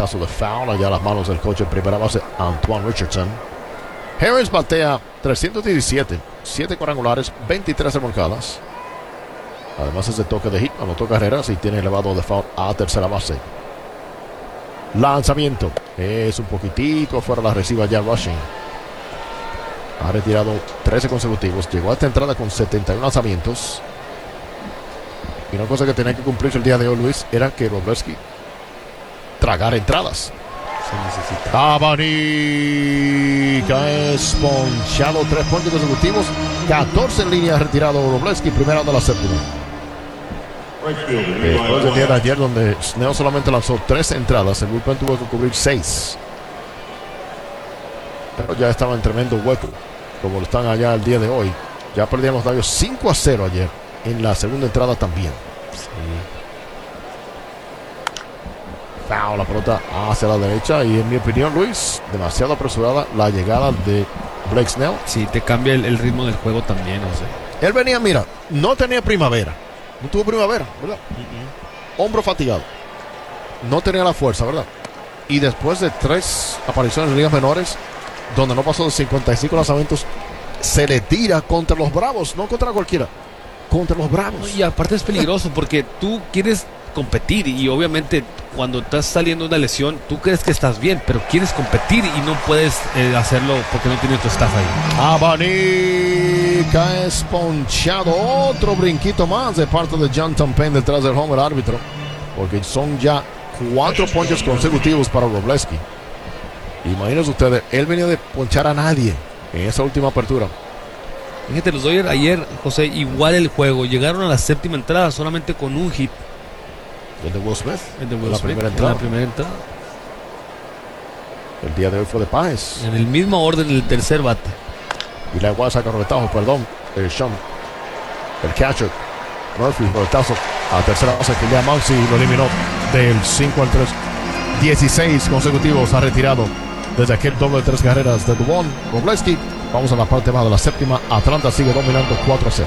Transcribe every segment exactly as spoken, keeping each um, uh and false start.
Roletazo de foul. Allá las manos del coach en primera base, Antoine Richardson. Harris batea trescientos diecisiete, siete cuadrangulares, veintitrés remolcadas. Además ese toque de hit, anotó carreras y tiene elevado de foul a tercera base. Lanzamiento. Es un poquitito afuera, la reciba ya Rushing. Ha retirado trece consecutivos. Llegó a esta entrada con setenta y uno lanzamientos. Y una cosa que tenía que cumplirse el día de hoy, Luis, era que Wroblewski tragara entradas. Se necesita. Abanica es ponchado, tres puntos consecutivos, catorce en línea, retirado Wroblewski, primera de la séptima. Después del día de ayer, donde Snell solamente lanzó tres entradas, el bullpen tuvo que cubrir seis. Pero ya estaba en tremendo hueco, como lo están allá el día de hoy. Ya perdían los Dodgers cinco a cero ayer, en la segunda entrada también. Sí. Foul, la pelota hacia la derecha. Y en mi opinión, Luis, demasiado apresurada la llegada de Blake Snell. Sí, te cambia el, el ritmo del juego también, o sea. Él venía, mira, no tenía primavera. No tuvo primavera, ¿verdad? Uh-uh. Hombro fatigado. No tenía la fuerza, ¿verdad? Y después de tres apariciones en ligas menores, donde no pasó de cincuenta y cinco lanzamientos, se le tira contra los Bravos, no contra cualquiera, contra los Bravos. Y aparte es peligroso porque tú quieres competir y obviamente cuando estás saliendo de una lesión tú crees que estás bien, pero quieres competir y no puedes eh, hacerlo porque no tienes tu staff ahí. Abanica es ponchado, otro brinquito más de parte de Jonathan Payne detrás del home, el árbitro, porque son ya cuatro ponches consecutivos para Wroblewski. Imagínense ustedes, él venía de ponchar a nadie en esa última apertura. Fíjate, los Dodgers ayer, José, igual el juego, llegaron a la séptima entrada solamente con un hit. El de Will Smith, El de Will la, Smith, primera entrada. la primera entrada. El día de hoy fue de Páez. En el mismo orden del tercer bate. Y la igual saca roletazo, perdón. El Sean, el catcher, Murphy, roletazo a tercera base que ya Maxi lo eliminó del cinco al tres. dieciséis consecutivos ha retirado desde aquel doble de tres carreras de Dubon. Wroblewski. Vamos a la parte más de la séptima. Atlanta sigue dominando cuatro a cero.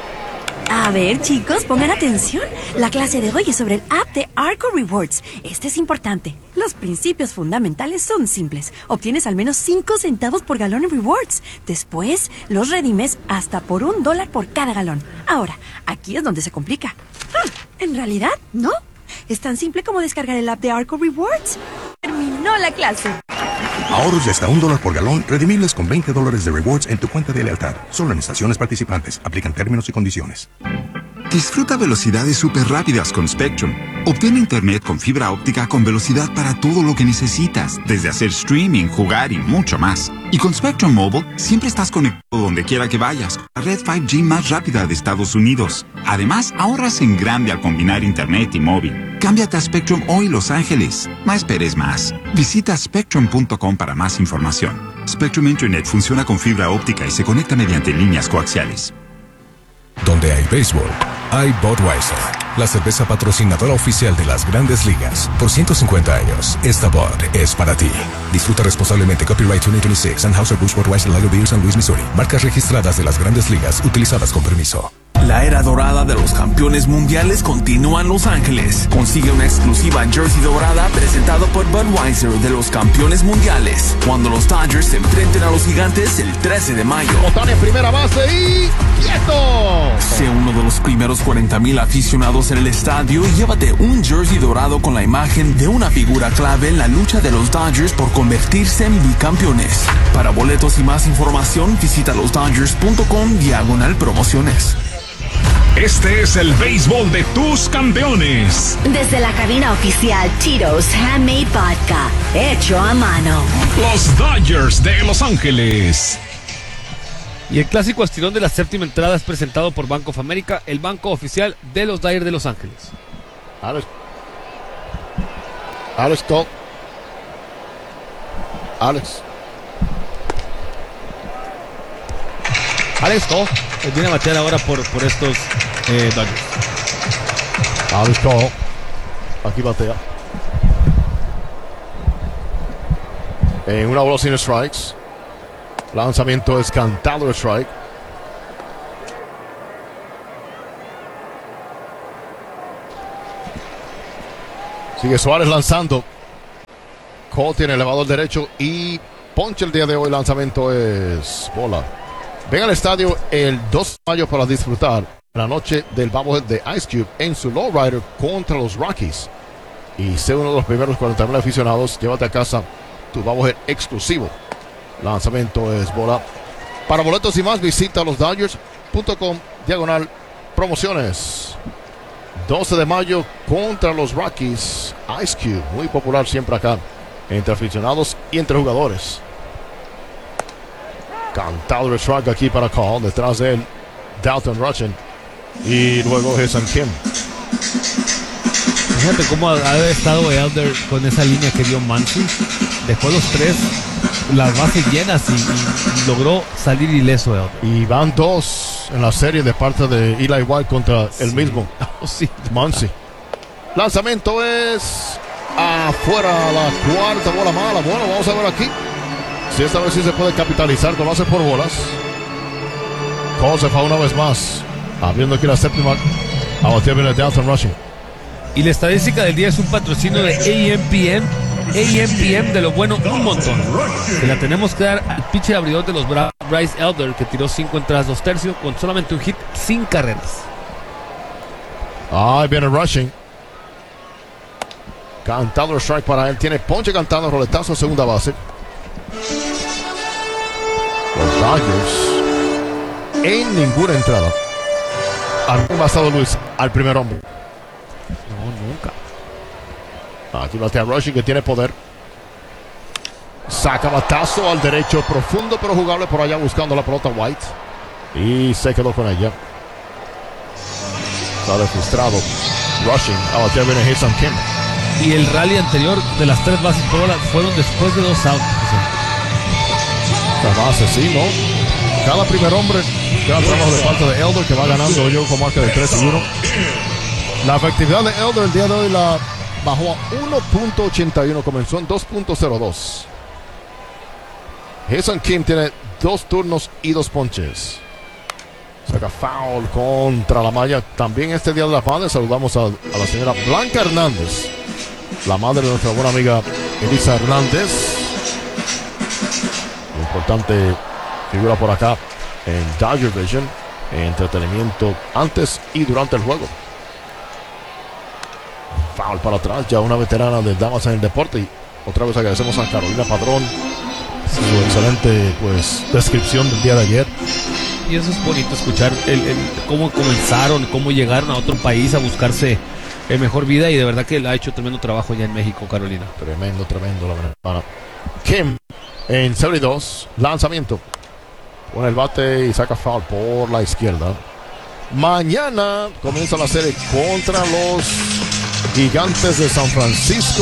A ver, chicos, pongan atención. La clase de hoy es sobre el app de Arco Rewards. Este es importante. Los principios fundamentales son simples. Obtienes al menos cinco centavos por galón en rewards. Después, los redimes hasta por un dólar por cada galón. Ahora, aquí es donde se complica. Hmm, en realidad, no. Es tan simple como descargar el app de Arco Rewards. Terminó la clase. Ahorros de hasta un dólar por galón, redimibles con veinte dólares de rewards en tu cuenta de lealtad. Solo en estaciones participantes. Aplican términos y condiciones. Disfruta velocidades súper rápidas con Spectrum. Obtén internet con fibra óptica con velocidad para todo lo que necesitas, desde hacer streaming, jugar y mucho más. Y con Spectrum Mobile, siempre estás conectado donde quiera que vayas, con la red cinco G más rápida de Estados Unidos. Además, ahorras en grande al combinar internet y móvil. Cámbiate a Spectrum hoy, Los Ángeles. No esperes más. Visita spectrum punto com para más información. Spectrum Internet funciona con fibra óptica y se conecta mediante líneas coaxiales. Donde hay béisbol, hay Budweiser, la cerveza patrocinadora oficial de las Grandes Ligas. Por ciento cincuenta años, esta Bud es para ti. Disfruta responsablemente. Copyright dos mil veintiséis, Anheuser-Busch Budweiser Lager Beer, San Luis, Missouri. Marcas registradas de las Grandes Ligas, utilizadas con permiso. La era dorada de los campeones mundiales continúa en Los Ángeles. Consigue una exclusiva jersey dorada presentado por Budweiser de los campeones mundiales, cuando los Dodgers se enfrenten a los Gigantes el trece de mayo. Otani en primera base y ¡quieto! Sé uno de los primeros cuarenta mil aficionados en el estadio y llévate un jersey dorado con la imagen de una figura clave en la lucha de los Dodgers por convertirse en bicampeones. Para boletos y más información, visita los dodgers punto com diagonal promociones. Este es el béisbol de tus campeones. Desde la cabina oficial Tito's Handmade Vodka, hecho a mano. Los Dodgers de Los Ángeles. Y el clásico estirón de la séptima entrada es presentado por Bank of America, el banco oficial de los Dodgers de Los Ángeles. Alex. Alex Cole. Alex. Alex Cole eh, viene a batear ahora por, por estos eh, Dodgers. Alex Cole. Aquí batea. En una bola sin strikes. Lanzamiento es cantado de strike. Sigue Suárez lanzando. Cole tiene elevador derecho y ponche el día de hoy. Lanzamiento es bola. Ven al estadio el dos de mayo para disfrutar la noche del bobblehead de Ice Cube en su lowrider contra los Rockies. Y sé uno de los primeros cuarenta mil aficionados. Llévate a casa tu bobblehead exclusivo. Lanzamiento es bola. Para boletos y más, visita los Dodgers punto com diagonal promociones. doce de mayo contra los Rockies. Ice Cube, muy popular siempre acá entre aficionados y entre jugadores. Cantado el strike aquí para Cole. Detrás de él, Dalton Rushing. Y luego Ha-Seong Kim. Fíjate cómo ha, ha estado Elder con esa línea que dio Muncy. Dejó los tres, las bases llenas y, y logró salir ileso Elder. Y van dos en la serie de parte de Eli White contra el sí. mismo Oh, sí. Muncy. Lanzamiento es afuera, la cuarta bola mala. Bueno, vamos a ver aquí si esta vez sí se puede capitalizar con bases por bolas. Cole se fue una vez más, abriendo aquí la séptima. A batear viene Dalton Rushing. Y la estadística del día es un patrocinio de A M P M. A M P M de lo bueno un montón. Se la tenemos que dar al pitcher abridor de los Bravos, Bryce Elder, que tiró cinco entradas, dos tercios, con solamente un hit, sin carreras. Ahí viene Rushing. Cantado el strike para él. Tiene ponche cantado, roletazo a segunda base. Los Dodgers en ninguna entrada han pasado, Luis, al primer hombre. No, nunca. Aquí batea Rushing, que tiene poder. Saca batazo al derecho, profundo pero jugable por allá, buscando la pelota White. Y se quedó con ella. Sale frustrado Rushing. A batear viene Ha-Seong Kim. Y el rally anterior de las tres bases por bola fueron después de dos outs. La base, sí, ¿no? Cada primer hombre, cada trabajo de parte de Elder, que va ganando yo con marca de tres y uno. La efectividad de Elder el día de hoy la bajó a uno punto ochenta y uno, comenzó en dos punto cero dos. Ha-Seong Kim tiene dos turnos y dos ponches. Saca foul contra la malla. También este día de la madre saludamos a, a la señora Blanca Hernández, la madre de nuestra buena amiga Elisa Hernández. Importante figura por acá en Dodger Vision, entretenimiento antes y durante el juego. Foul para atrás, ya una veterana de damas en el deporte. Y otra vez agradecemos a Carolina Padrón su excelente pues descripción del día de ayer. Y eso es bonito escuchar el, el, cómo comenzaron, cómo llegaron a otro país a buscarse eh, mejor vida, y de verdad que él ha hecho tremendo trabajo ya en México, Carolina. Tremendo, tremendo la venezolana. Kim en cero y dos, lanzamiento. Pone el bate y saca foul por la izquierda. Mañana comienza la serie contra los Gigantes de San Francisco.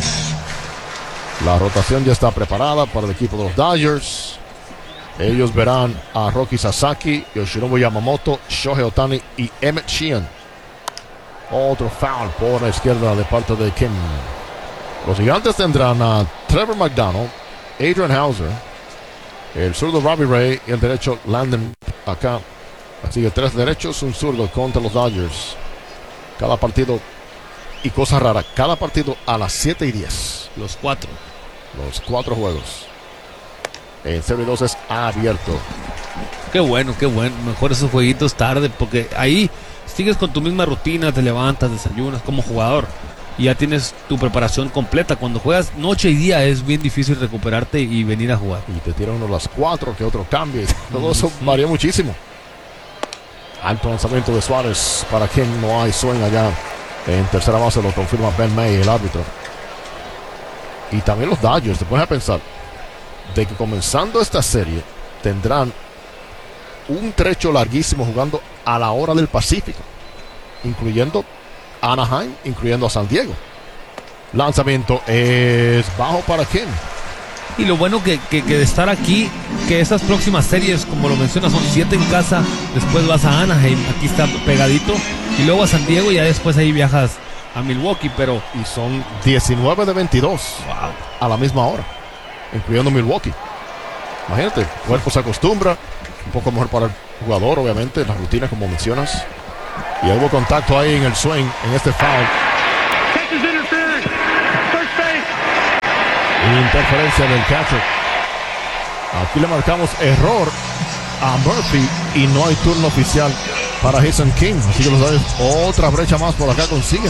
La rotación ya está preparada para el equipo de los Dodgers. Ellos verán a Roki Sasaki, Yoshinobu Yamamoto, Shohei Ohtani y Emmett Sheehan. Otro foul por la izquierda de parte de Kim. Los Gigantes tendrán a Trevor McDonald, Adrian Hauser, el zurdo Robbie Ray y el derecho Landon acá. Así que tres derechos, un zurdo contra los Dodgers. Cada partido, y cosa rara, cada partido a las siete y diez. Los cuatro. Los cuatro juegos. En cero y dos es abierto. Qué bueno, qué bueno. Mejor esos jueguitos tarde, porque ahí sigues con tu misma rutina, te levantas, desayunas como jugador y ya tienes tu preparación completa. Cuando juegas noche y día es bien difícil recuperarte y venir a jugar. Y te tira uno las cuatro, que otro cambie. Todo eso varía muchísimo. Alto lanzamiento de Suárez para quien no hay swing allá. En tercera base lo confirma Ben May, el árbitro. Y también los Dodgers, te pones a pensar de que comenzando esta serie tendrán un trecho larguísimo jugando a la hora del Pacífico, incluyendo Anaheim, incluyendo a San Diego. Lanzamiento es bajo para Kim. Y lo bueno que, que, que de estar aquí, que esas próximas series, como lo mencionas, son siete en casa, después vas a Anaheim, aquí está pegadito, y luego a San Diego, y ya después ahí viajas a Milwaukee, pero... Y son diecinueve de veintidós. Wow. A la misma hora, incluyendo Milwaukee. Imagínate, el cuerpo se acostumbra, un poco mejor para el jugador, obviamente, las rutinas como mencionas. Y hubo contacto ahí en el swing, en este foul. Interferencia del catcher. Aquí le marcamos error a Murphy y no hay turno oficial para Jason King. Así que los Dodgers otra brecha más por acá consiguen.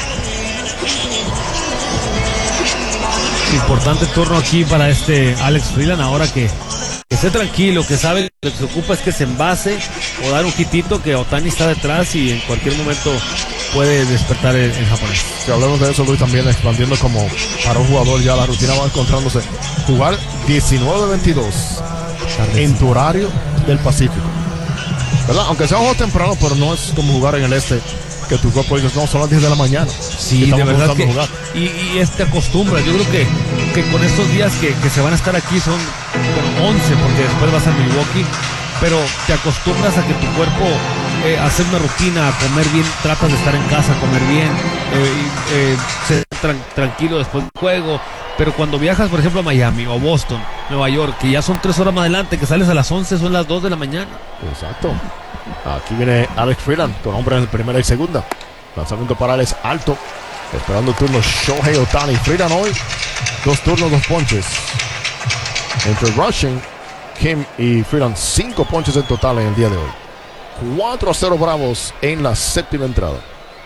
Importante turno aquí para este Alex Freeland ahora que, que esté tranquilo, que sabe que lo que se ocupa es que se envase o dar un hitito, que Ohtani está detrás y en cualquier momento puede despertar el, el japonés. Si hablamos de eso, Luis, también expandiendo como para un jugador ya la rutina va encontrándose. Jugar diecinueve veintidós en tu horario del Pacífico, ¿verdad? Aunque sea un juego temprano, pero no es como jugar en el este, que tu cuerpo dices, no, son las diez de la mañana. Sí, de verdad que, y, y este acostumbra, yo creo que, que con estos días que, que se van a estar aquí son bueno, once, porque después vas a Milwaukee, pero te acostumbras a que tu cuerpo eh, hacer una rutina, a comer bien, tratas de estar en casa, comer bien, eh, eh, ser tran tranquilo después del juego. Pero cuando viajas, por ejemplo, a Miami o Boston, Nueva York, que ya son tres horas más adelante, que sales a las once, son las dos de la mañana. Exacto. Aquí viene Alex Freeland, con hombre en primera y segunda. Lanzamiento para Alex alto. Esperando el turno Shohei Ohtani. Freeland hoy, dos turnos, dos ponches. Entre Rushing, Kim y Freeland, cinco ponches en total en el día de hoy. cuatro a cero Bravos en la séptima entrada.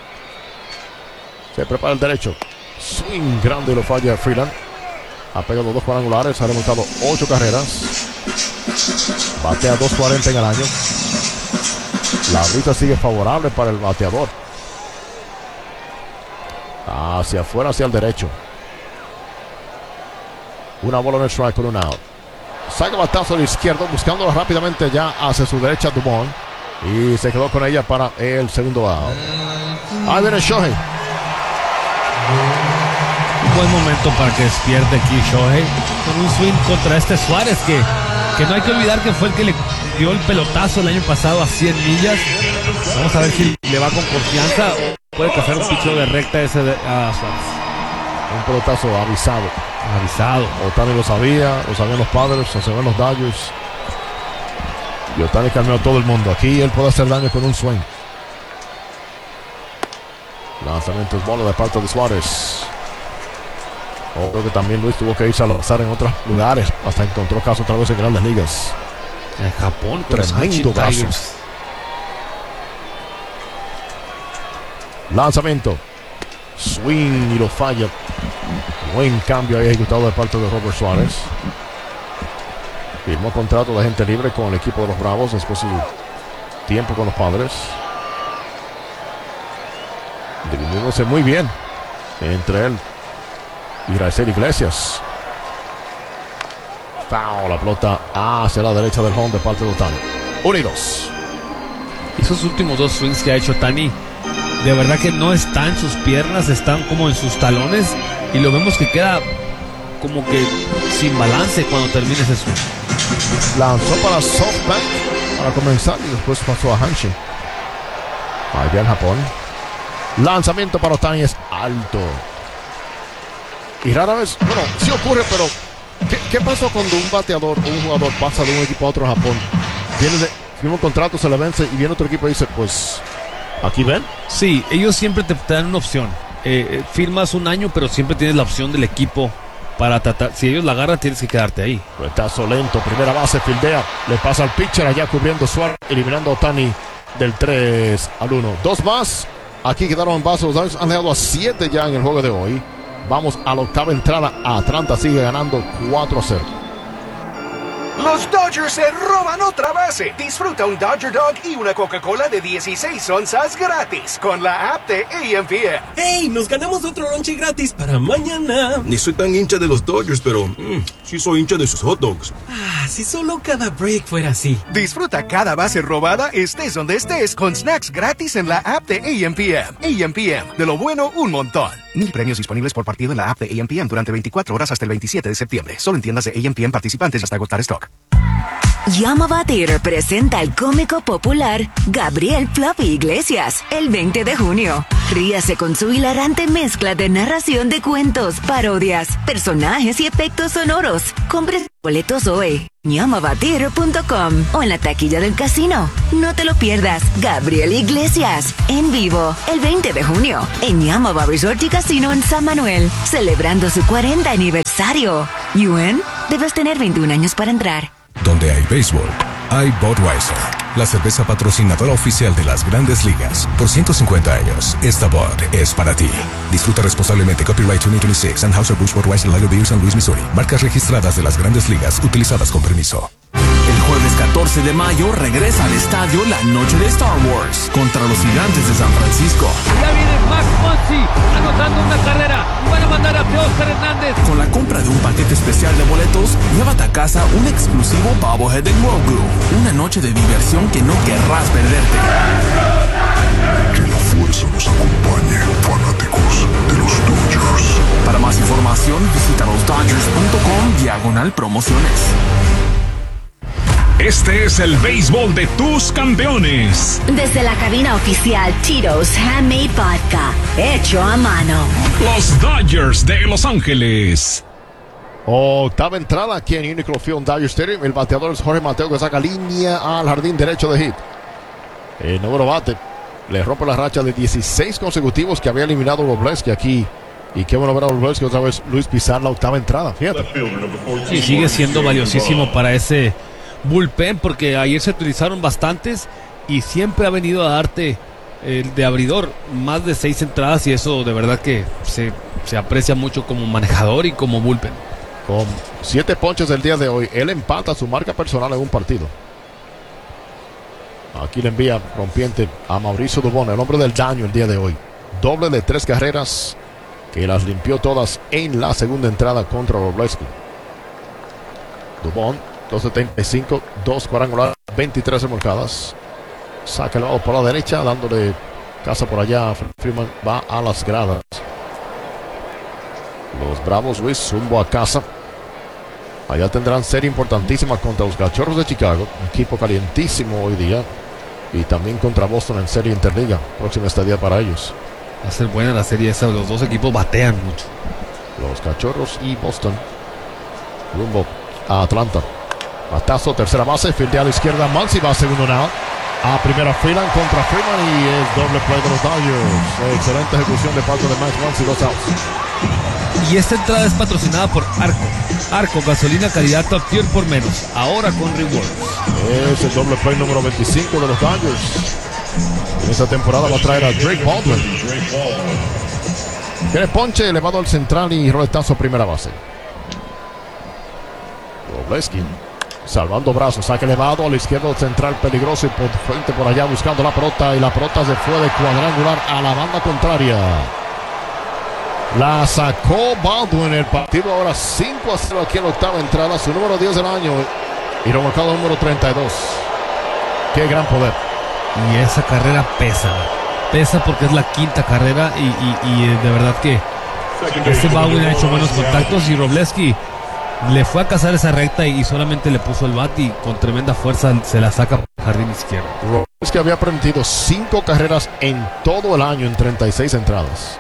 Se prepara el derecho. Swing grande y lo falla Freeland. Ha pegado dos cuadrangulares, ha remontado ocho carreras. Batea dos cuarenta en el año. La ruta sigue favorable para el bateador. Hacia afuera, hacia el derecho. Una bola en el strike con un out. Saca batazo al izquierdo, buscándola rápidamente ya hacia su derecha Dubon. Y se quedó con ella para el segundo out. Ahí viene Shohei. Un buen momento para que despierte aquí Shohei con un swing contra este Suárez que, que no hay que olvidar que fue el que le dio el pelotazo el año pasado a cien millas. Vamos a ver si le va con confianza o puede cazar un picheo de recta ese de, a Suárez. Un pelotazo avisado. Avisado. Ohtani lo sabía, lo sabían los Padres, lo sabían los Dodgers. Y Ohtani calmó a todo el mundo. Aquí él puede hacer daño con un swing. Lanzamiento es bola de parte de Suárez. Oh, creo que también Luis tuvo que irse a lanzar en otros lugares. Hasta encontró caso otra vez en Grandes Ligas. En Japón, tremendo caso. Lanzamiento. Swing y lo falla. Buen cambio ahí ejecutado de parte de Robert Suárez. Firmó contrato de agente libre con el equipo de los Bravos después de su tiempo con los Padres. Dividiéndose muy bien entre él y Raisel Iglesias. Foul, la pelota hacia la derecha del home de parte de Ohtani. Uno y dos. Esos últimos dos swings que ha hecho Ohtani, de verdad que no están sus piernas, están como en sus talones. Y lo vemos que queda como que sin balance cuando termine ese swing. Lanzó para softback para comenzar y después pasó a Hanshi. Allá en Japón. Lanzamiento para Ohtani es alto. Y rara vez, bueno, sí ocurre, pero ¿qué, qué pasó cuando un bateador o un jugador pasa de un equipo a otro en Japón? Viene de, firma un contrato, se le vence y viene otro equipo y dice, pues, ¿aquí ven? Sí, ellos siempre te, te dan una opción. Eh, firmas un año, pero siempre tienes la opción del equipo para tratar. Si ellos la agarran, tienes que quedarte ahí. Retazo lento, primera base, fildea. Le pasa al pitcher allá cubriendo Suárez, eliminando a Ohtani del tres al uno. Dos más. Aquí quedaron en base. Los Dodgers han llegado a siete ya en el juego de hoy. Vamos a la octava entrada. Atlanta sigue ganando cuatro a cero. Los Dodgers se roban otra base. Disfruta un Dodger Dog y una Coca-Cola de dieciséis onzas gratis con la app de A M P M. ¡Hey! Nos ganamos otro lonche gratis para mañana. Ni soy tan hincha de los Dodgers, pero mmm, sí soy hincha de sus hot dogs. Ah, si solo cada break fuera así. Disfruta cada base robada, estés donde estés, con snacks gratis en la app de A M P M. A M P M, de lo bueno, un montón. Mil premios disponibles por partido en la app de A M P M durante veinticuatro horas hasta el veintisiete de septiembre. Solo en tiendas de A M P M participantes hasta agotar stock. Llama Theater presenta al cómico popular Gabriel Fluffy Iglesias el veinte de junio. Ríase con su hilarante mezcla de narración de cuentos, parodias, personajes y efectos sonoros. Compre boletos hoy. Llama theater punto com o en la taquilla del casino. No te lo pierdas. Gabriel Iglesias en vivo el veinte de junio en Yamava Resort y Casino en San Manuel, celebrando su cuarenta aniversario. Yuen, debes tener veintiún años para entrar. Donde hay béisbol, hay Budweiser, la cerveza patrocinadora oficial de las Grandes Ligas. Por ciento cincuenta años, esta Bud es para ti. Disfruta responsablemente. Copyright dos mil veintiséis, Anheuser-Busch Budweiser Lager Beer, San Luis, Missouri. Marcas registradas de las Grandes Ligas, utilizadas con permiso. El jueves catorce de mayo regresa al estadio la noche de Star Wars contra los Gigantes de San Francisco. Ya viene Max Muncy anotando una carrera. Van a mandar a Oscar Hernández. Con la compra de un paquete especial de boletos, llévate a casa un exclusivo bobblehead de Grogu. Una noche de diversión que no querrás perderte. Que la fuerza nos acompañe, fanáticos de los Dodgers. Para más información, visita los dodgers punto com diagonal promociones. Este es el béisbol de tus campeones. Desde la cabina oficial Tito's Handmade Vodka, hecho a mano. Los Dodgers de Los Ángeles. Octava entrada aquí en Unicron Field Dodger Stadium. El bateador es Jorge Mateo, que saca línea al jardín derecho de hit. El número bate le rompe la racha de dieciséis consecutivos que había eliminado Wroblewski aquí. Y qué bueno ver a Wroblewski otra vez. Luis pisar la octava entrada, fíjate. Sí, sigue siendo valiosísimo para ese bullpen, porque ayer se utilizaron bastantes y siempre ha venido a darte el de abridor más de seis entradas, y eso de verdad que se, se aprecia mucho como manejador y como bullpen. Con siete ponches del día de hoy, él empata su marca personal en un partido. Aquí le envía rompiente a Mauricio Dubón, el hombre del daño el día de hoy. Doble de tres carreras que las limpió todas en la segunda entrada contra Wroblewski. Dubón, dos setenta y cinco, dos cuadrangulares, veintitrés remolcadas. Saca el lado por la derecha, dándole casa por allá. Freeman va a las gradas. Los Bravos, Luis, rumbo a casa. Allá tendrán serie importantísima contra los Cachorros de Chicago, equipo calientísimo hoy día. Y también contra Boston en serie interliga, próxima estadía para ellos. Va a ser buena la serie esa, los dos equipos batean mucho. Los Cachorros y Boston rumbo a Atlanta. Batazo, tercera base, fildea a la izquierda, Muncy va a segundo now. A primera Freeland contra Freeman y es doble play de los Dodgers. Excelente ejecución de parte de Max Muncy, dos outs. Y esta entrada es patrocinada por Arco. Arco, gasolina calidad top tier por menos, ahora con rewards. Es el doble play número veinticinco de los Dodgers. En esta temporada va a traer a Drake Baldwin. Tiene ponche elevado al central y roletazo a primera base. Wroblewski salvando brazos, saque elevado al izquierdo central, peligroso y por frente por allá buscando la pelota, y la pelota se fue de cuadrangular a la banda contraria. La sacó Baldwin. El partido ahora cinco a cero aquí en la octava entrada, su número diez del año y remolcado número treinta y dos. Qué gran poder. Y esa carrera pesa, pesa porque es la quinta carrera y, y, y de verdad que este Baldwin ha hecho buenos contactos y Wroblewski le fue a cazar esa recta y solamente le puso el bat y con tremenda fuerza se la saca por el jardín izquierdo. Wroblewski había permitido cinco carreras en todo el año en treinta y seis entradas.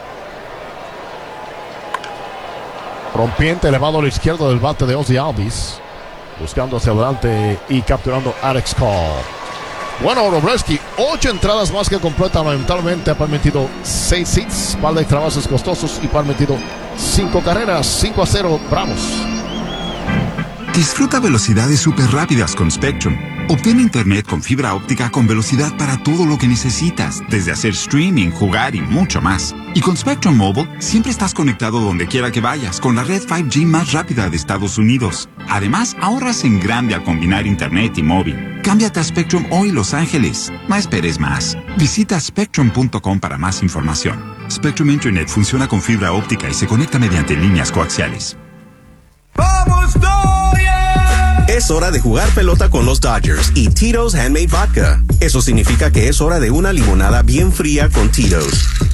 Rompiente elevado a la izquierda del bate de Ozzy Albies, buscando hacia adelante y capturando a Alex Call. Bueno, Wroblewski, ocho entradas más que completa. Lamentablemente ha permitido seis hits, par de extra bases costosos y permitido cinco carreras. Cinco a cero, Bravos. Disfruta velocidades súper rápidas con Spectrum. Obtén internet con fibra óptica con velocidad para todo lo que necesitas, desde hacer streaming, jugar y mucho más. Y con Spectrum Mobile, siempre estás conectado donde quiera que vayas con la red cinco G más rápida de Estados Unidos. Además, ahorras en grande al combinar internet y móvil. Cámbiate a Spectrum hoy, Los Ángeles. No esperes más. Visita spectrum punto com para más información. Spectrum Internet funciona con fibra óptica y se conecta mediante líneas coaxiales. ¡Vamos, Dodgers! Es hora de jugar pelota con los Dodgers y Tito's Handmade Vodka. Eso significa que es hora de una limonada bien fría con Tito's.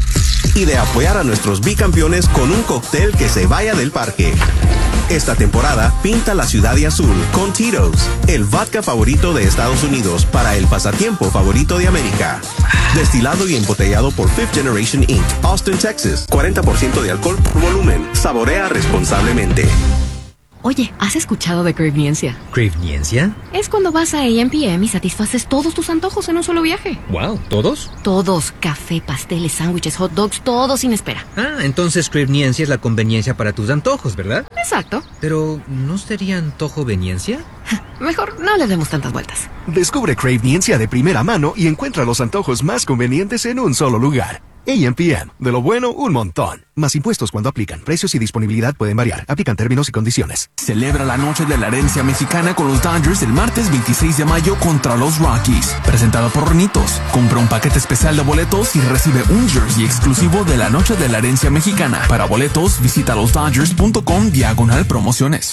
y de apoyar a nuestros bicampeones con un cóctel que se vaya del parque. Esta temporada, pinta la ciudad de azul con Tito's, el vodka favorito de Estados Unidos para el pasatiempo favorito de América. Destilado y embotellado por Fifth Generation incorporated, Austin, Texas. cuarenta por ciento de alcohol por volumen. Saborea responsablemente. Oye, ¿has escuchado de Craveniencia? ¿Craveniencia? Es cuando vas a A M P M y satisfaces todos tus antojos en un solo viaje. Wow, ¿todos? Todos. Café, pasteles, sándwiches, hot dogs, todo sin espera. Ah, entonces Craveniencia es la conveniencia para tus antojos, ¿verdad? Exacto. Pero, ¿no sería antojoveniencia? Mejor no le demos tantas vueltas. Descubre Craveniencia de primera mano y encuentra los antojos más convenientes en un solo lugar. A M P M. De lo bueno, un montón. Más impuestos cuando aplican. Precios y disponibilidad pueden variar. Aplican términos y condiciones. Celebra la noche de la herencia mexicana con los Dodgers el martes veintiséis de mayo contra los Rockies. Presentado por Hornitos. Compra un paquete especial de boletos y recibe un jersey exclusivo de la noche de la herencia mexicana. Para boletos, visita losdodgers.com diagonal promociones.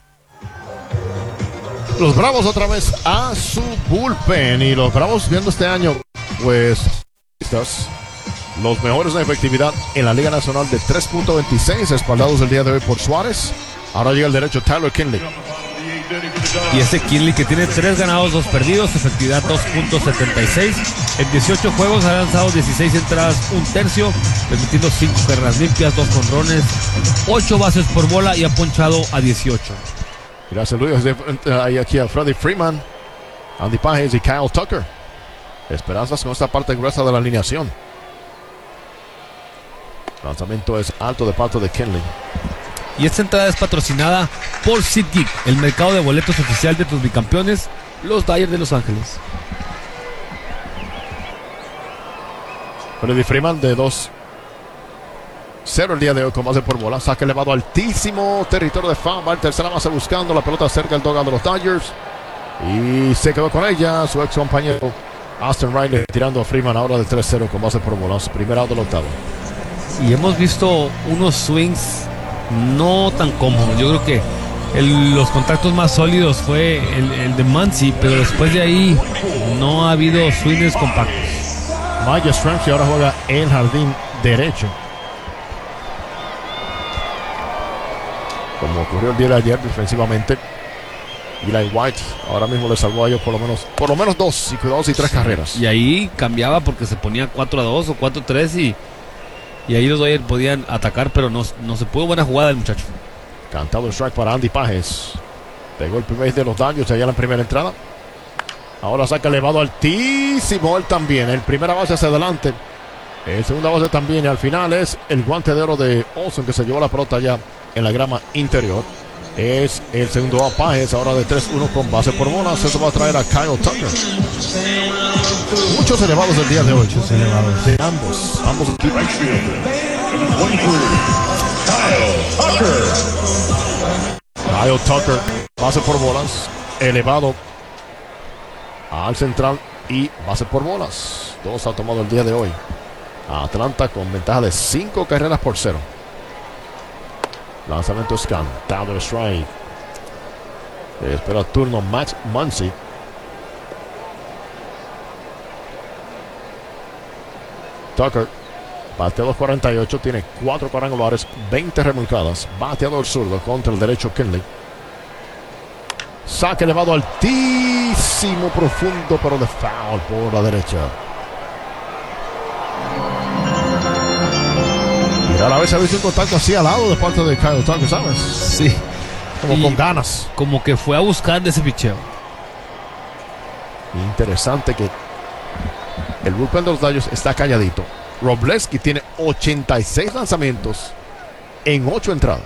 Los Bravos otra vez a su bullpen. Y los Bravos viendo este año, pues, estos los mejores en efectividad en la Liga Nacional de tres punto veintiséis, respaldados el día de hoy por Suárez. Ahora llega el derecho Tyler Kinley. Y ese Kinley que tiene tres ganados, dos perdidos, efectividad dos punto setenta y seis. En dieciocho juegos ha lanzado dieciséis entradas, un tercio, permitiendo cinco carreras limpias, dos jonrones, ocho bases por bola y ha ponchado a dieciocho. Gracias, Luis. Hay aquí a Freddie Freeman, Andy Pages y Kyle Tucker. Esperanzas con esta parte gruesa de la alineación. Lanzamiento es alto de parte de Kinley. Y esta entrada es patrocinada por SeatGeek, el mercado de boletos oficial de tus bicampeones, los Dodgers de Los Ángeles. Freddie Freeman de dos cero el día de hoy con base por bola. Saque elevado altísimo, territorio de foul. Va el tercera base buscando la pelota cerca del dugout de los Dodgers. Y se quedó con ella su ex compañero Austin Riley tirando a Freeman ahora de tres cero con base por bola. Primer out del octavo. Y hemos visto unos swings no tan cómodos. Yo creo que el, los contactos más sólidos fue el, el de Muncy, pero después de ahí no ha habido swings compactos. Maya Stremski ahora juega el jardín derecho. Como ocurrió el día de ayer defensivamente, Eli White ahora mismo le salvó a ellos por lo menos por lo menos dos y cuidados y tres carreras. Y ahí cambiaba porque se ponía cuatro a dos o cuatro a tres y Y ahí los Dodgers podían atacar, pero no, no se pudo. Buena jugada el muchacho. Cantado el strike para Andy Pages. Pegó el primer de los Dodgers allá en la primera entrada. Ahora saca elevado altísimo él también. El primera base hacia adelante. El segunda base también. Y al final es el guante de oro de Olson que se llevó la pelota allá en la grama interior. Es el segundo a Pages. Ahora de tres uno con base por bolas. Eso va a traer a Kyle Tucker. Muchos elevados el día de hoy. Muchos elevados. De ambos. Ambos equipos. Kyle Tucker. Base por bolas. Elevado al central y base por bolas. Dos ha tomado el día de hoy. Atlanta con ventaja de cinco carreras por cero. Lanzamiento es cantado el strike. Espera el turno Max Muncy. Tucker, bateador cuarenta y ocho, tiene cuatro cuadrangulares, veinte remolcadas. Bateador zurdo contra el derecho Kinley. Saque elevado altísimo, profundo, pero de foul por la derecha. Y a la vez se ha visto un contacto así al lado de parte de Kyle Tucker, ¿sabes? Sí. Como y con ganas. Como que fue a buscar de ese picheo. Interesante que el bullpen de los Dodgers está calladito. Robleski tiene ochenta y seis lanzamientos en ocho entradas.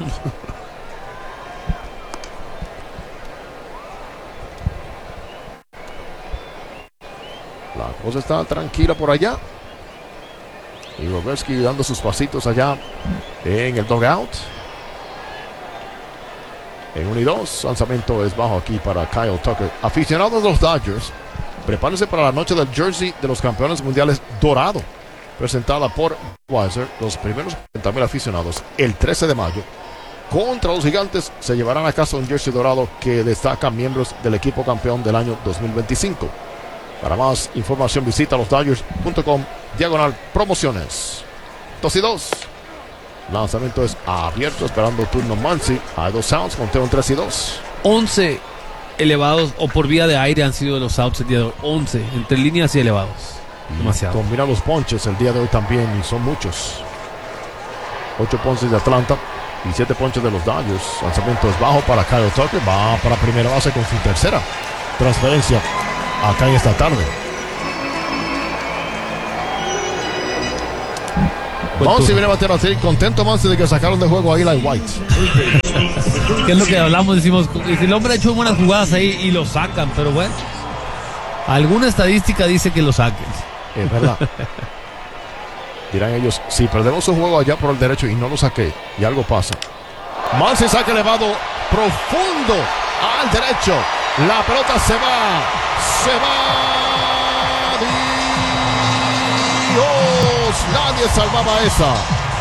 La cosa está tranquila por allá. Y Robleski dando sus pasitos allá en el dugout. En uno y dos, lanzamiento es bajo aquí para Kyle Tucker. Aficionados de los Dodgers, prepárense para la noche del jersey de los campeones mundiales dorado, presentada por Budweiser. Los primeros cuarenta mil aficionados el trece de mayo contra los Gigantes se llevarán a casa un jersey dorado que destaca miembros del equipo campeón del año dos mil veinticinco. Para más información visita los Dodgers punto com diagonal promociones. dos y dos. Lanzamiento es abierto, esperando turno Muncy. Hay dos outs, conteo en tres y dos. once elevados o por vía de aire han sido los outs el día de hoy. once, entre líneas y elevados. Demasiado. Combina los ponches el día de hoy también, y son muchos. ocho ponches de Atlanta y siete ponches de los Dodgers. Lanzamiento es bajo para Kyle Tucker. Va para primera base con su tercera transferencia acá en esta tarde. Muncy viene a bater así. Contento Muncy de que sacaron de juego a Eli White. ¿Qué es lo que hablamos? Decimos, si el hombre ha hecho buenas jugadas ahí y lo sacan, pero bueno, alguna estadística dice que lo saquen. Es verdad. Dirán ellos, si perdemos un juego allá por el derecho y no lo saqué, y algo pasa. Muncy saca elevado profundo al derecho. La pelota se va. Se va. Dios, nadie salvaba esa.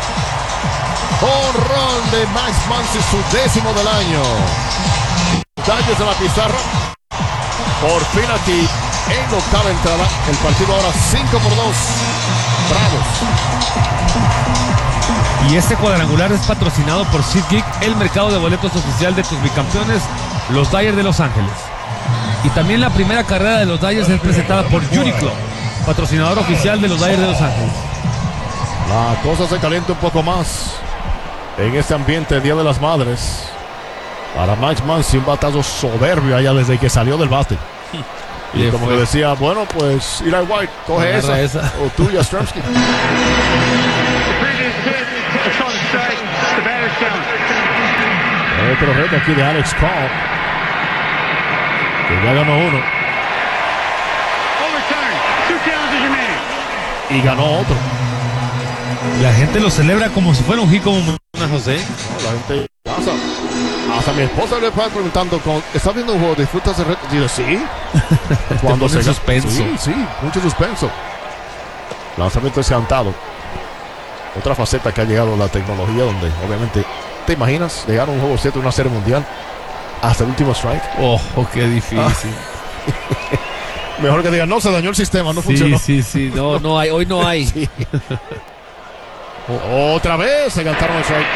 Honrón de Max Muncy, su décimo del año. Daños de la pizarra. Por fin aquí en la octava entrada. El partido ahora cinco por dos. Bravos. Y este cuadrangular es patrocinado por SeatGeek, el mercado de boletos oficial de tus bicampeones, los Dodgers de Los Ángeles. Y también la primera carrera de los Dodgers es presentada por Uniqlo, patrocinador oficial de los Dodgers de Los Ángeles. La cosa se calienta un poco más en este ambiente Día de las Madres. Para Max Muncy, un batazo soberbio allá desde que salió del bate. Y como le decía, bueno, pues Eli White, coge esa, esa. O tú, Yastrzemski. Otro reto aquí de Alex Cobb, que ya ganó uno. Y ganó otro. La gente lo celebra como si fuera un hit como una José. No, la gente pasa. Hasta mi esposa le estaba preguntando, ¿estás viendo un juego? ¿Disfrutas el reto? Digo, sí. Cuando se suspenso. Sí, sí, mucho suspenso. Lanzamiento descantado. Otra faceta que ha llegado la tecnología, donde obviamente, ¿te imaginas llegar a un juego siete, una serie mundial hasta el último strike? Oh, oh qué difícil. Ah. Mejor que digan, no, se dañó el sistema, no sí, funcionó. Sí, sí, sí, no, no hay, hoy no hay. Sí. Otra vez se cantaron el strike.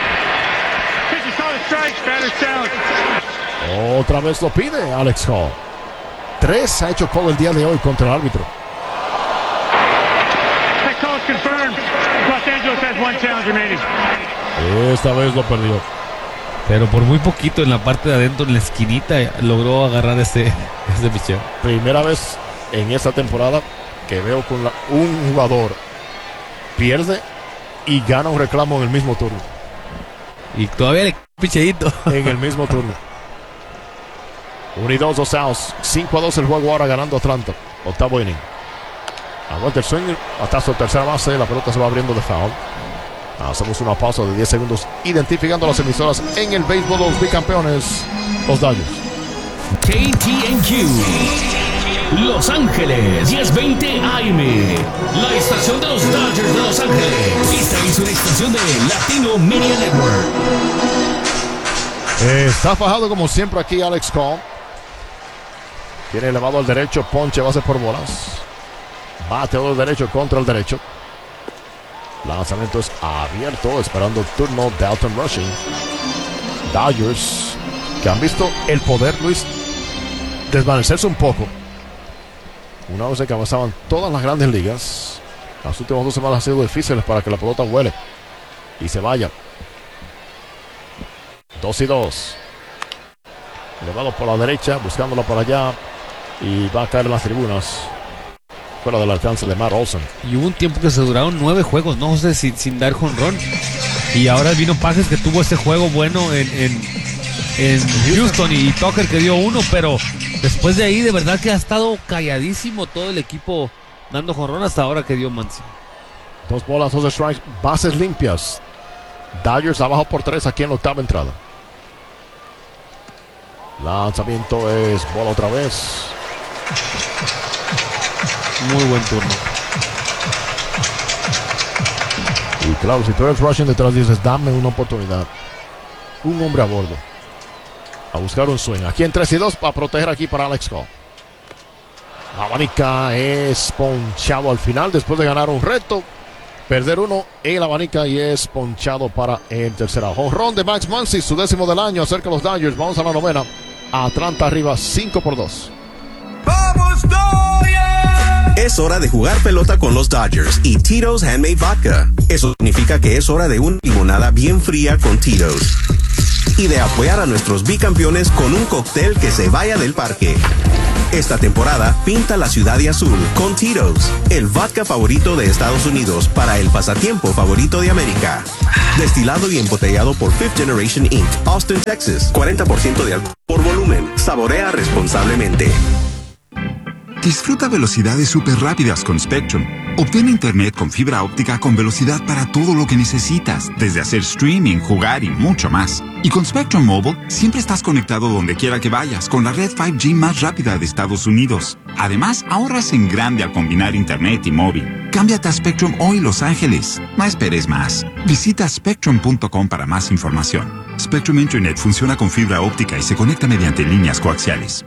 Otra vez lo pide Alex Hall. Tres ha hecho call el día de hoy contra el árbitro. Esta vez lo perdió. Pero por muy poquito en la parte de adentro, en la esquinita, logró agarrar ese, ese picheo. Primera vez en esta temporada que veo con la, un jugador pierde y gana un reclamo en el mismo turno. Y todavía le picheadito. En el mismo turno. uno y dos, dos outs. cinco a dos el juego ahora ganando Atlanta. Octavo inning. Aguanta el swing. Hasta su tercera base. La pelota se va abriendo de foul. Hacemos una pausa de diez segundos identificando las emisoras en el béisbol de los bicampeones, los Dodgers. K T N Q Los Ángeles diez veinte A M, la estación de los Dodgers de Los Ángeles. Esta es una estación de Latino Media Network. Eh, está fajado como siempre aquí Alex Cobb. Tiene elevado al derecho, ponche, base por bolas. Bateador derecho contra el derecho. Lanzamiento es abierto, esperando el turno de Dalton Rushing. Dodgers, que han visto el poder, Luis, desvanecerse un poco. Una vez que avanzaban todas las grandes ligas, las últimas dos semanas han sido difíciles para que la pelota vuele y se vaya. Dos y dos. Elevado por la derecha, buscándola por allá, y va a caer en las tribunas. Fuera del alcance de Matt Olson. Y hubo un tiempo que se duraron nueve juegos, no sé, sin, sin dar jonrón. Y ahora vino Pajes, que tuvo ese juego bueno en, en, en Houston, y Tucker, que dio uno, pero después de ahí de verdad que ha estado calladísimo todo el equipo dando jonrón hasta ahora que dio Muncy. Dos bolas, dos strikes, bases limpias. Dodgers abajo por tres aquí en la octava entrada. Lanzamiento es bola otra vez. Muy buen turno. Y claro, si tú eres Rushing detrás, dices, dame una oportunidad. Un hombre a bordo. A buscar un swing. Aquí en tres y dos para proteger aquí para Alex Cobb. La abanica es ponchado al final después de ganar un reto. perder uno, el abanica y es ponchado para el tercero. Jonrón de Max Muncy, su décimo del año, acerca de los Dodgers. Vamos a la novena. Atlanta arriba cinco por dos. ¡Vamos, Dodgers! Es hora de jugar pelota con los Dodgers y Tito's Handmade Vodka. Eso significa que es hora de una limonada bien fría con Tito's. Y de apoyar a nuestros bicampeones con un cóctel que se vaya del parque. Esta temporada, pinta la ciudad de azul con Tito's, el vodka favorito de Estados Unidos para el pasatiempo favorito de América. Destilado y embotellado por Fifth Generation incorporated, Austin, Texas. cuarenta por ciento de alcohol por volumen. Saborea responsablemente. Disfruta velocidades súper rápidas con Spectrum. Obtén internet con fibra óptica con velocidad para todo lo que necesitas, desde hacer streaming, jugar y mucho más. Y con Spectrum Mobile, siempre estás conectado donde quiera que vayas, con la red cinco G más rápida de Estados Unidos. Además, ahorras en grande al combinar internet y móvil. Cámbiate a Spectrum hoy, Los Ángeles. No esperes más. Visita spectrum punto com para más información. Spectrum Internet funciona con fibra óptica y se conecta mediante líneas coaxiales.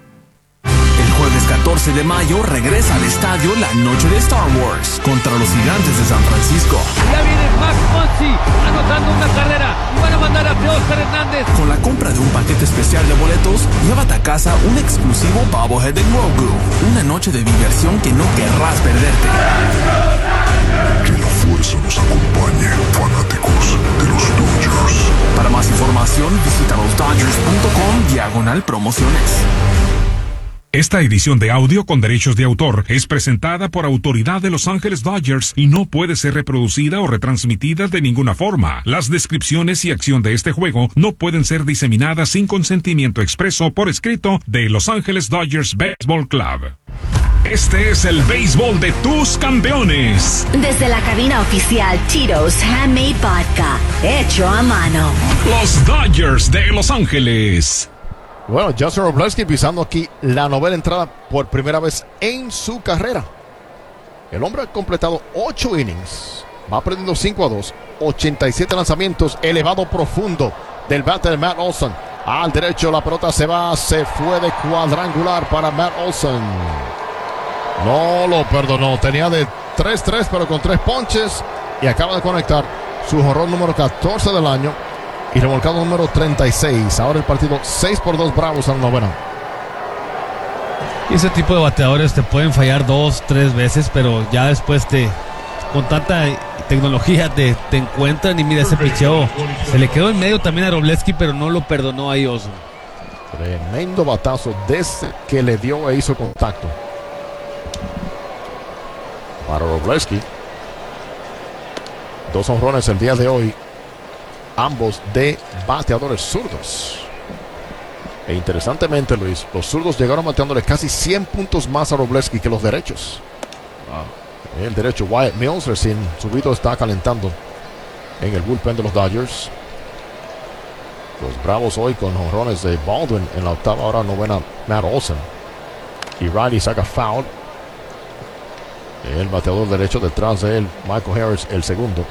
Jueves catorce de mayo regresa al estadio la noche de Star Wars contra los Gigantes de San Francisco. Ya viene Max Muncy anotando una carrera y van a mandar a Oscar Hernández. Con la compra de un paquete especial de boletos, llévate a casa un exclusivo bobblehead de Grogu. Una noche de diversión que no querrás perderte. Que la fuerza nos acompañe, fanáticos de los Dodgers. Para más información, visita los dodgers punto com diagonal promociones. Esta edición de audio con derechos de autor es presentada por autoridad de Los Ángeles Dodgers y no puede ser reproducida o retransmitida de ninguna forma. Las descripciones y acción de este juego no pueden ser diseminadas sin consentimiento expreso por escrito de Los Ángeles Dodgers Baseball Club. Este es el béisbol de tus campeones. Desde la cabina oficial Tito's Handmade Vodka, hecho a mano. Los Dodgers de Los Ángeles. Bueno, Justin Robleski pisando aquí la novena entrada por primera vez en su carrera. El hombre ha completado ocho innings. Va perdiendo cinco a dos. ochenta y siete lanzamientos. Elevado profundo del bate de Matt Olson. Al derecho la pelota se va. Se fue de cuadrangular para Matt Olson. No lo perdonó. Tenía de tres tres pero con tres ponches. Y acaba de conectar su jonrón número catorce del año. Y remolcado número treinta y seis. Ahora el partido seis por dos Bravos a la novena. Y ese tipo de bateadores te pueden fallar dos, tres veces, pero ya después te, con tanta tecnología te, te encuentran. Y mira, ese picheo se le quedó en medio también a Robleski, pero no lo perdonó ahí Oso. Tremendo batazo desde que le dio e hizo contacto para Robleski. Dos honrones el día de hoy, ambos de bateadores zurdos. E interesantemente, Luis, los zurdos llegaron bateándole casi cien puntos más a Robleski que los derechos. Wow. El derecho Wyatt Mills recién subido está calentando en el bullpen de los Dodgers. Los Bravos hoy con jonrones de Baldwin en la octava, ahora novena Matt Olson. Y Riley saca foul. El bateador derecho detrás de él, Michael Harris, el segundo.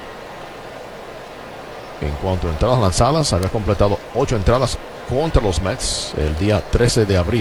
En cuanto a entradas lanzadas, había completado ocho entradas contra los Mets el día trece de abril.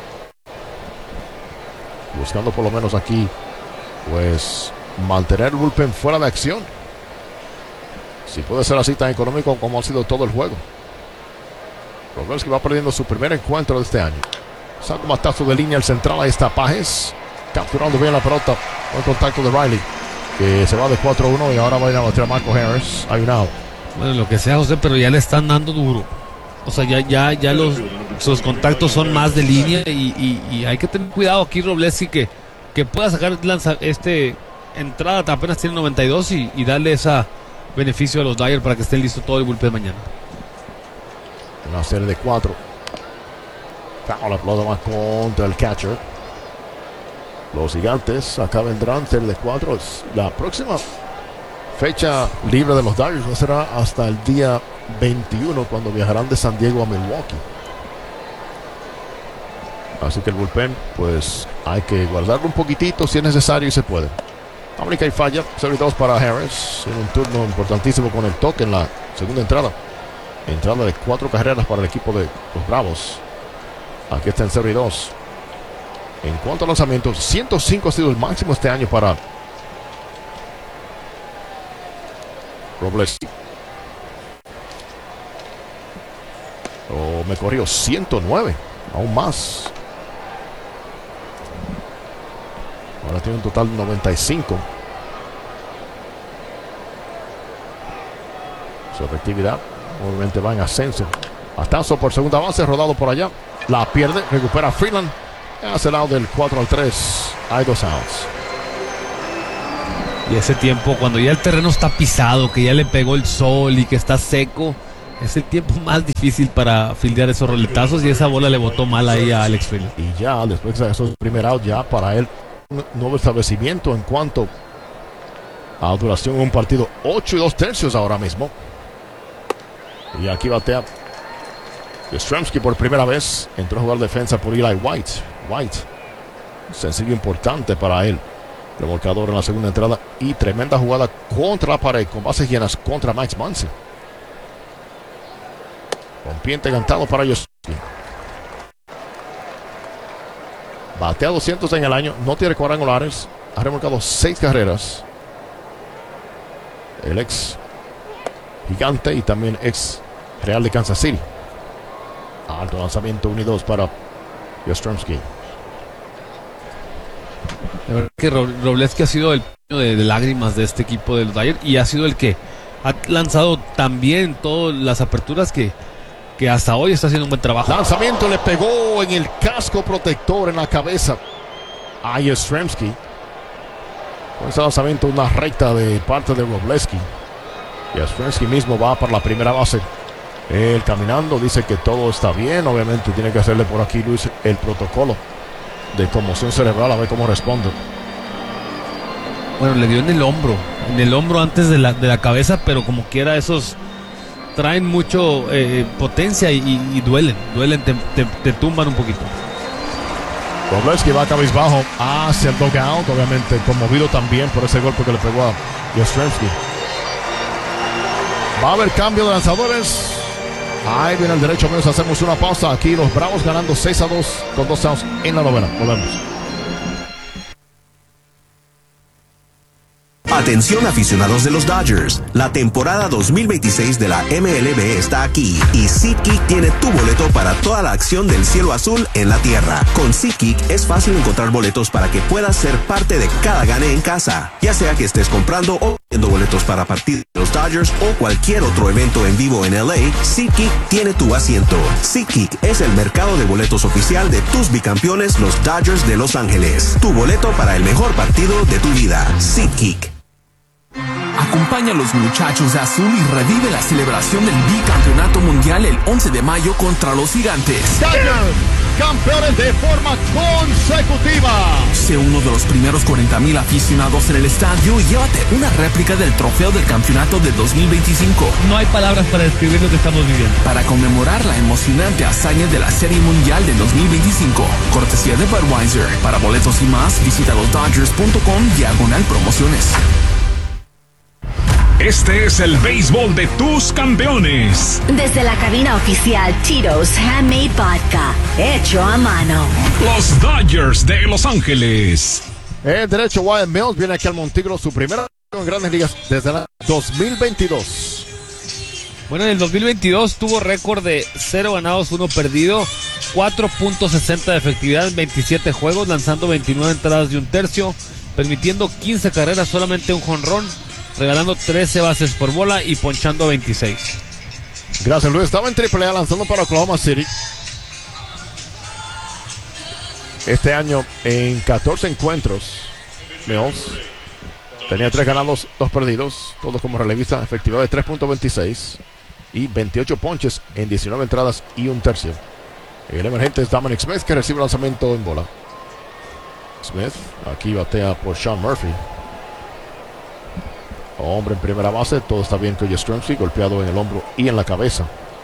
Buscando por lo menos aquí, pues, mantener el bullpen fuera de acción. Si puede ser así tan económico como ha sido todo el juego. Robleski va perdiendo su primer encuentro de este año. Saca un batazo de línea al central, ahí está Pajes. Capturando bien la pelota. Buen contacto de Riley, que se va de cuatro a uno y ahora va a ir a batear a Michael Harris. Hay un out. Bueno, lo que sea, José, pero ya le están dando duro. O sea, ya, ya, ya los, sus contactos son más de línea y, y, y hay que tener cuidado aquí, Robleski, que, que pueda sacar lanza, este entrada, apenas tiene noventa y dos y, y darle ese beneficio a los Dodgers para que estén listos todo el bullpen mañana. Una serie de cuatro. Foul, la pelota más contra el catcher. Los Gigantes acá vendrán serie de cuatro. La próxima fecha libre de los Dodgers no será hasta el día veintiuno, cuando viajarán de San Diego a Milwaukee. Así que el bullpen, pues hay que guardarlo un poquitito si es necesario y se puede. América y falla, serie dos para Harris en un turno importantísimo con el toque en la segunda entrada. Entrada de cuatro carreras para el equipo de los Bravos. Aquí está en serie dos. En cuanto a lanzamientos, ciento cinco ha sido el máximo este año para Robles. Oh, me corrió ciento nueve. Aún más. Ahora tiene un total de noventa y cinco. Su efectividad obviamente va en ascenso. Batazo por segunda base, rodado por allá. La pierde, recupera Freeland. Hace el lado del cuatro al tres. Hay dos outs. Y ese tiempo, cuando ya el terreno está pisado, que ya le pegó el sol y que está seco, es el tiempo más difícil para fildear esos roletazos, y esa bola le botó mal ahí a Alex Freeland. Y ya después de esos primer out, ya para él un nuevo establecimiento en cuanto a duración en un partido. Ocho y dos tercios ahora mismo. Y aquí batea Yastrzemski por primera vez. Entró a jugar defensa por Eli White. White, sencillo importante para él. Remolcador en la segunda entrada. Y tremenda jugada contra la pared, con bases llenas contra Max Muncy. Rompiente cantado para Yastrzemski. Batea doscientos en el año. No tiene cuadrangulares. Ha remolcado seis carreras. El ex gigante y también ex Real de Kansas City. Alto lanzamiento, uno y dos para Yastrzemski. La verdad que Wroblewski ha sido el paño de, de lágrimas de este equipo de los Dodgers, y ha sido el que ha lanzado también todas las aperturas que, que hasta hoy está haciendo un buen trabajo. Lanzamiento, le pegó en el casco protector, en la cabeza a Yastrzemski. Con ese lanzamiento, una recta de parte de Wroblewski. Yastrzemski mismo va para la primera base. Él caminando, dice que todo está bien. Obviamente tiene que hacerle por aquí, Luis, el protocolo de conmoción cerebral, a ver cómo responde. Bueno, le dio en el hombro, en el hombro antes de la, de la cabeza, pero como quiera esos traen mucho eh, potencia y, y, y duelen, duelen, te, te, te tumban un poquito. Wroblewski va cabizbajo hacia el dugout, obviamente conmovido también por ese golpe que le pegó a Yastrzemski. Va a haber cambio de lanzadores. Ahí viene el derecho menos. Hacemos una pausa. Aquí los Bravos ganando seis a dos con dos outs en la novena. Volvemos. Atención aficionados de los Dodgers, la temporada dos mil veintiséis de la M L B está aquí y SeatGeek tiene tu boleto para toda la acción del cielo azul en la tierra. Con SeatGeek es fácil encontrar boletos para que puedas ser parte de cada gane en casa, ya sea que estés comprando o vendiendo boletos para partidos de los Dodgers o cualquier otro evento en vivo en L A. SeatGeek tiene tu asiento. SeatGeek es el mercado de boletos oficial de tus bicampeones, los Dodgers de Los Ángeles. Tu boleto para el mejor partido de tu vida. SeatGeek. Acompaña a los muchachos de azul y revive la celebración del bicampeonato mundial el once de mayo contra los Gigantes. Dodgers, campeones de forma consecutiva. Sé uno de los primeros cuarenta mil aficionados en el estadio y llévate una réplica del trofeo del campeonato de dos mil veinticinco. No hay palabras para describir lo que estamos viviendo. Para conmemorar la emocionante hazaña de la Serie Mundial de dos mil veinticinco. Cortesía de Budweiser. Para boletos y más, visita los dodgers punto com diagonal promociones. Este es el béisbol de tus campeones. Desde la cabina oficial Tito's Handmade Vodka, hecho a mano. Los Dodgers de Los Ángeles. El derecho Wyatt Mills viene aquí al Montículo, su primera en Grandes Ligas desde el dos mil veintidós. Bueno, en el dos mil veintidós tuvo récord de cero ganados, uno perdido, cuatro punto sesenta de efectividad en veintisiete juegos, lanzando veintinueve entradas de un tercio, permitiendo quince carreras, solamente un jonrón, regalando trece bases por bola y ponchando veintiséis. Gracias, Luis. Estaba en triple A lanzando para Oklahoma City. Este año en catorce encuentros, Mills tenía tres ganados, dos perdidos, todos como relevista, efectividad de tres punto veintiséis y veintiocho ponches en diecinueve entradas y un tercio. El emergente es Dominic Smith, que recibe el lanzamiento en bola. Smith aquí batea por Sean Murphy. Hombre en primera base, todo está bien con Yastrzemski, golpeado en el hombro y en la cabeza.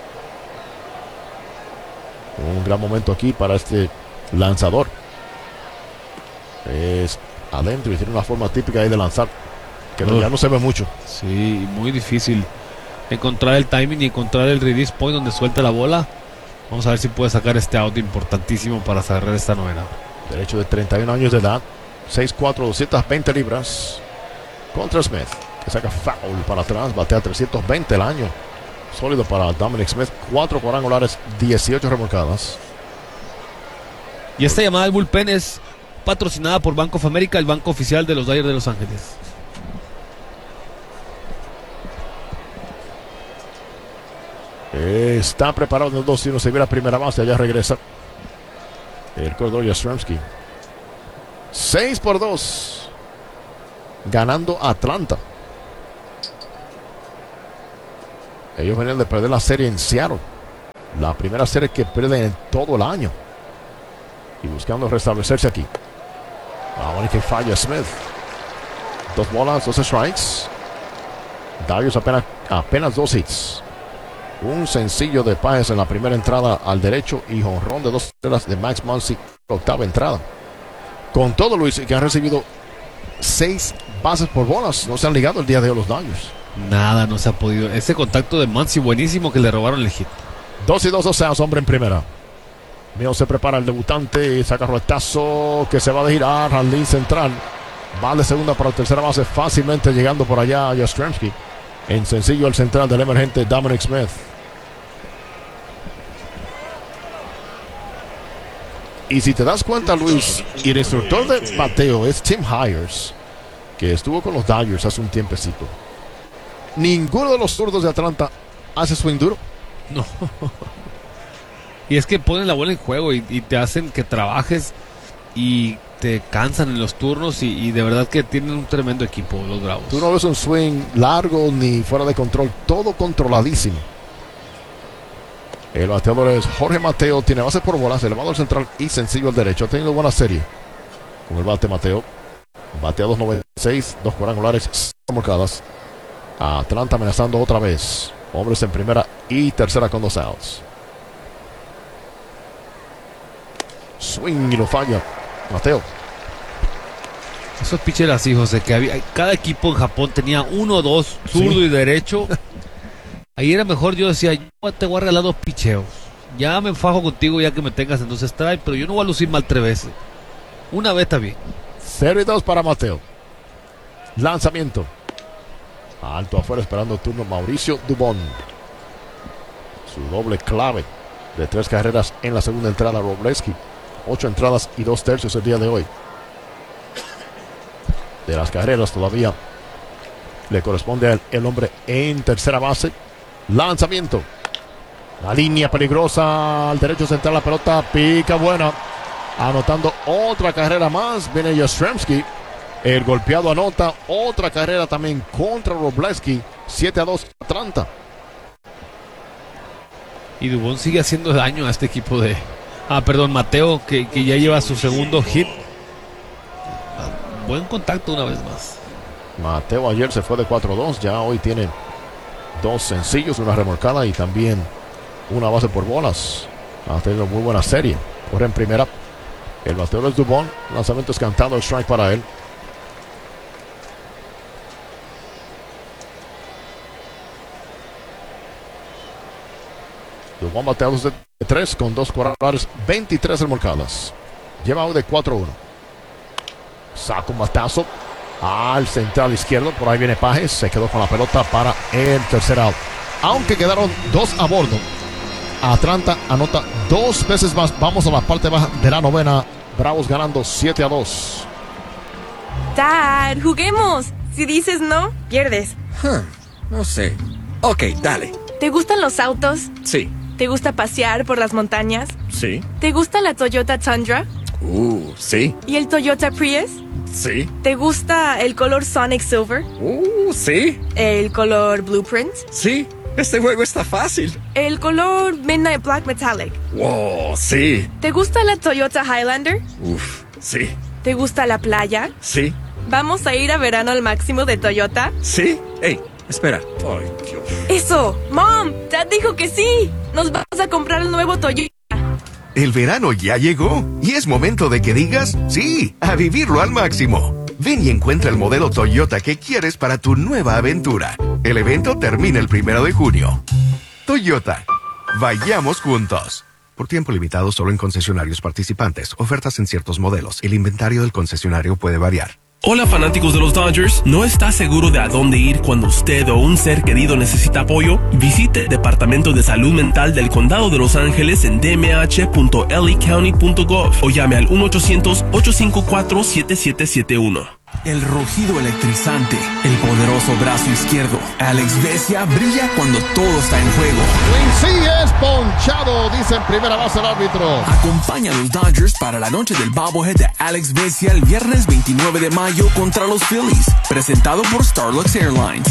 Un gran momento aquí para este lanzador. Es adentro y tiene una forma típica ahí de lanzar que no, ya no se ve mucho. Sí, muy difícil encontrar el timing y encontrar el release point donde suelta la bola. Vamos a ver si puede sacar este out importantísimo para cerrar esta novena. Derecho de treinta y un años de edad, seis cuatro, doscientas veinte libras contra Smith. que saca foul para atrás, batea trescientos veinte el año. Sólido para Dominic Smith, cuatro cuadrangulares, dieciocho remolcadas. Y esta llamada al bullpen es patrocinada por Bank of America, el banco oficial de los Dodgers de Los Ángeles. Está preparado en el dos uno, se viene a primera base, allá regresa el corredor Yastrzemski. seis por dos, ganando Atlanta. Ellos venían de perder la serie en Seattle, la primera serie que pierden en todo el año, y buscando restablecerse aquí. Ahora que falla Smith. Dos bolas, dos strikes. Dodgers apenas, apenas dos hits. Un sencillo de Páez en la primera entrada al derecho y jonrón de dos carreras de Max Muncy, octava entrada. Con todo, Luis, que han recibido seis bases por bolas, no se han ligado el día de hoy los Dodgers. Nada, no se ha podido. Ese contacto de Muncy buenísimo que le robaron el hit. Dos y dos, o sea, hombre en primera. Mío se prepara el debutante y saca ruetazo que se va a girar. Jardín central. Va de segunda para la tercera base, fácilmente llegando por allá a Yastrzemski. En sencillo el central del emergente Dominic Smith. Y si te das cuenta, Luis, y el instructor de bateo es Tim Hires, que estuvo con los Dodgers hace un tiempecito. Ninguno de los zurdos de Atlanta hace swing duro. No. Y es que ponen la bola en juego y, y te hacen que trabajes y te cansan en los turnos y, y de verdad que tienen un tremendo equipo los Bravos. Tú no ves un swing largo ni fuera de control, todo controladísimo. El bateador es Jorge Mateo, tiene bases por bolas, elevado al central y sencillo al derecho. Ha tenido buena serie con el bate Mateo. Batea dos noventa y seis, dos cuadrangulares, cinco marcadas. Atlanta amenazando otra vez. Hombres en primera y tercera con dos outs. Swing y lo falla Mateo. Esos pitchers así, José, que había, cada equipo en Japón tenía uno o dos, zurdo Sí. y derecho. Ahí era mejor, yo decía, yo te voy a regalar dos picheos. Ya me enfajo contigo ya que me tengas en dos strikes, pero yo no voy a lucir mal tres veces. Una vez está bien. cero y dos para Mateo. Lanzamiento. Alto afuera esperando turno Mauricio Dubón. Su doble clave de tres carreras en la segunda entrada. Robleski. Ocho entradas y dos tercios el día de hoy. De las carreras todavía le corresponde al el hombre en tercera base. Lanzamiento. La línea peligrosa al derecho central. La pelota pica buena. Anotando otra carrera más. Viene Yastrzemski. El golpeado anota otra carrera también contra Robleski. siete a dos Atlanta. Y Dubón sigue haciendo daño a este equipo de... Ah, perdón, Mateo, que, que ya lleva su segundo hit. Buen contacto una vez más. Mateo ayer se fue de cuatro a dos. Ya hoy tiene dos sencillos, una remolcada y también una base por bolas. Ha tenido muy buena serie. Corre en primera. El bateador es Dubón. Lanzamiento es cantado, el strike para él. Dubón batea dos de tres con dos cuadrangulares, veintitrés remolcadas. Lleva hoy de cuatro a uno. Saca un batazo al central izquierdo. Por ahí viene Páez. Se quedó con la pelota para el tercer out. Aunque quedaron dos a bordo, Atlanta anota dos veces más. Vamos a la parte baja de la novena. Bravos ganando siete a dos. Dad, juguemos. Si dices no, pierdes. Huh, no sé. Ok, dale. ¿Te gustan los autos? Sí. ¿Te gusta pasear por las montañas? Sí. ¿Te gusta la Toyota Tundra? Uh, sí. ¿Y el Toyota Prius? Sí. ¿Te gusta el color Sonic Silver? Uh, sí. ¿El color Blueprint? Sí. Este juego está fácil. ¿El color Midnight Black Metallic? Wow, sí. ¿Te gusta la Toyota Highlander? Uf, sí. ¿Te gusta la playa? Sí. ¿Vamos a ir a verano al máximo de Toyota? Sí. Ey, espera. Ay, Dios. ¡Eso! ¡Mom! ¡Dad dijo que sí! ¡Nos vamos a comprar el nuevo Toyota! El verano ya llegó y es momento de que digas sí a vivirlo al máximo. Ven y encuentra el modelo Toyota que quieres para tu nueva aventura. El evento termina el primero de junio. Toyota. Vayamos juntos. Por tiempo limitado solo en concesionarios participantes. Ofertas en ciertos modelos. El inventario del concesionario puede variar. Hola fanáticos de los Dodgers, ¿no está seguro de a dónde ir cuando usted o un ser querido necesita apoyo? Visite el Departamento de Salud Mental del Condado de Los Ángeles en d m h punto l a county punto gov o llame al uno ochocientos, ocho cinco cuatro, siete siete siete uno. El rugido electrizante, el poderoso brazo izquierdo. Alex Vesia brilla cuando todo está en juego. Sí es ponchado, dice en primera base el árbitro. Acompaña a los Dodgers para la noche del bobblehead de Alex Vesia el viernes veintinueve de mayo contra los Phillies. Presentado por Starlux Airlines.